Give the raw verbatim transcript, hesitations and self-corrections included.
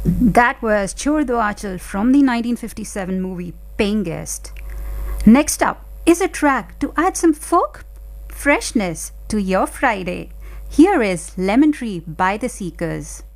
That was Chor Do Achal from the nineteen fifty-seven movie Paying Guest. Next up is a track to add some folk freshness to your Friday. Here is Lemon Tree by The Seekers.